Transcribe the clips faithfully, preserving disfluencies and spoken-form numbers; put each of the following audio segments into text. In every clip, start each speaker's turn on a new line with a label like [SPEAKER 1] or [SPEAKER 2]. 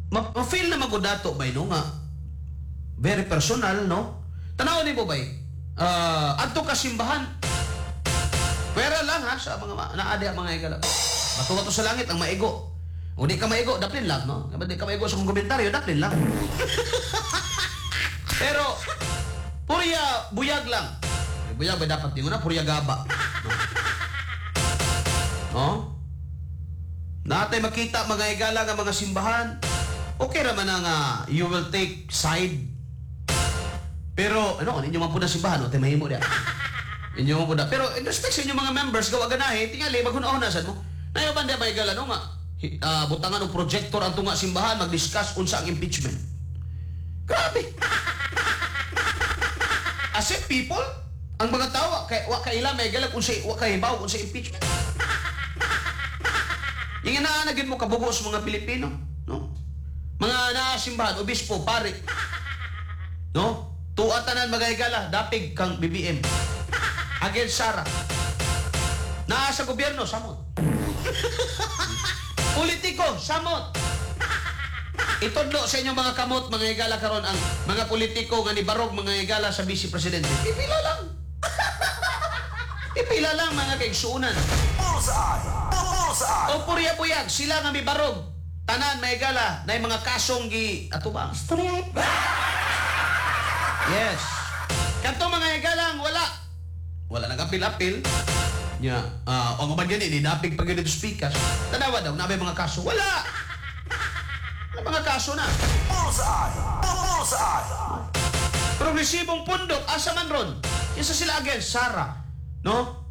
[SPEAKER 1] ma- ma-feel na magudato bay no nga very personal no. Tanaw ni mo bay. Uh, adto ka simbahan. Pwera lang ha sa mga ma- naadi ang mga igala. Matuwa to sa langit ang maigo. O di ka maigo, daplin lang no. Kapag di ka maigo sa kong komentaryo, daplin lang. Pero purya buyag lang. Buyag ba dapat din na purya gaba. No? Natay makita mga igala nga mga simbahan. Okay ra man nga you will take side. Pero ano, inyo man po na simbahan, o mahimo dia. Inyo man po na. Pero in respect sa inyo mga members, gawa ganahe, tingali maghunahon na sad mo. Nayo banda may igala no nga. Uh, butangan ng projector ang tunga simbahan mag-discuss unsa ang impeachment. Grabe. As if people, ang mga tao kay wa kay ila may igala unsa wa kay baw unsa impeachment. Yung inaanagin mo kabugo sa mga Pilipino, no? Mga naasimbahan, obispo, pare, no? Tuatanan magayagala, dapig kang B B M. Agel Sara. Naa sa gobyerno, samot. Politiko, samot. Itudlo sa inyong mga kamot, mga igala karon ang mga politiko nga ni Barog, mga igala sa Vice Presidente. Pipila lang. Pipila lang mga kaigsuunan. O purya-buyag, sila nga may Barog. Tanan, may igala, na yung mga kasong gi... Ato ba? Yes. Kanto mga igalang, wala. Wala nag-apil-apil. Nya, ah, uh, ang man gani, ninapig pag ganito speakers. Tanawa daw, nabay mga kaso. Wala! Wala mga kaso na. Progresibong pundok, asa man ron. Isa sila again, Sara. No?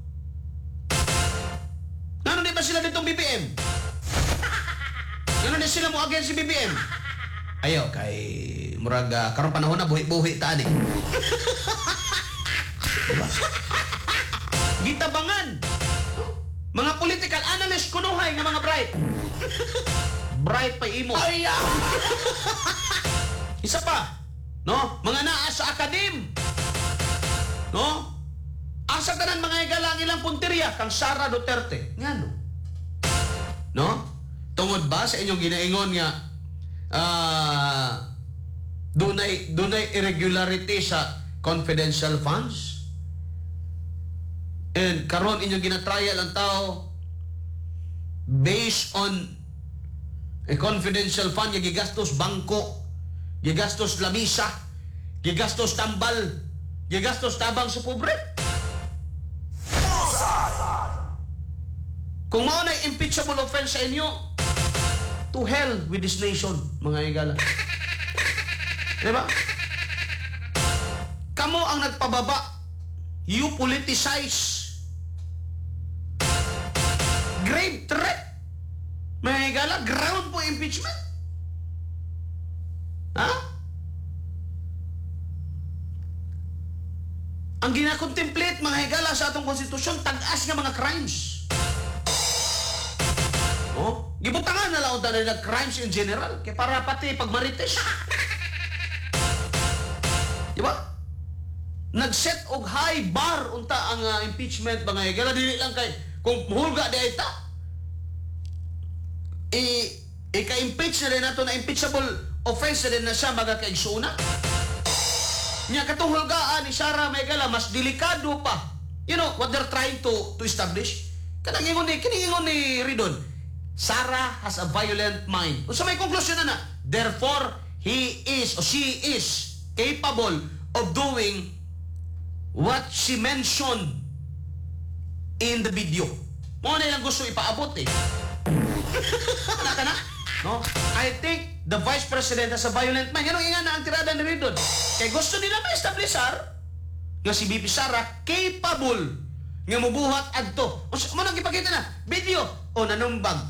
[SPEAKER 1] Nano di ba sila ditong B B M? Nano di sila mo again si B B M? Ayo, kay muraga, karong panahon na buhi-buhi taan eh. Diba? Gitabangan. Mga political analyst kunuhay nga mga bright. Bright pa imo. Ay, isa pa. No? Mga naa sa akadim. No? Asa tanan mga igalang ilang punteriya kang Sara Duterte. Ngano? No? Tungod ba sa inyong ginaingon nga uh, dunay dunay irregularity sa confidential funds? And karon inyong ginatrial ang tao based on a confidential fund, gigastos bangko, gigastos lamisa, gigastos tambal, gigastos tabang sa pobre. Kung mao na impeachable offense sa inyo, to hell with this nation, mga igala. Diba? Kamo ang nagpababa. You politicize. Grave threat. Mga igala, ground po impeachment. Ha? Ang ginakontemplate, mga igala, sa atong konstitusyon, tag-as nga mga crimes. Oh, gibutangan na lang tayo na crimes in general. Kaya para pati pagmarites. Diba? Nag-set og high bar unta ang uh, impeachment, mga igala. Dili lang kay kung hulga di ay ta. I, ika-impeach na rin nato na impeachable offense na rin na siya mga kaigsuuna. Nya katong hulgaan ni Sara Megala, mas delikado pa. You know, what they're trying to to establish. Kanang ingon ni, kiningon ni Ridon, Sara has a violent mind. Unsa may konklusyon na na? Therefore, he is or she is capable of doing what she mentioned in the video. Mo na lang gusto ipaabot eh. Kana kana? No? I think the Vice President has a violent mind. Yan ang inga na ang tirada ni Ridon. Kaya gusto nila ma-establishar nga si B P Sara capable nga mubuhat adto. O mo nang ipakita na video o nanumbag.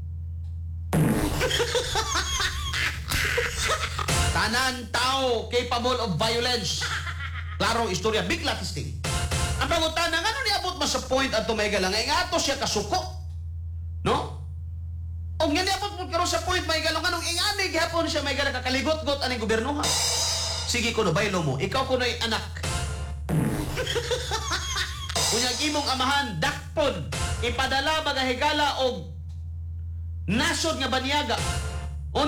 [SPEAKER 1] Tanan tao capable of violence. Klaro istorya, big latisting. Ang pangutan nga ano niabot man sa point ato may galang nga ato siya kasuko. No? O nga niabot mo karon sa point may galang anong ingani gihapon siya may galang kakaligot-got aning gobyernoha. Sige kuno baylo mo, ikaw kuno'y anak. Unyang imong amahan dakpon ipadala bagahigala og nasod nga banyaga